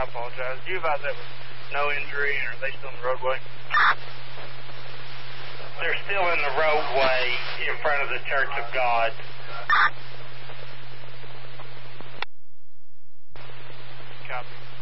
apologize. Do you advise that with no injury, or are they still in the roadway? They're still in the roadway in front of the Church of God. Copy.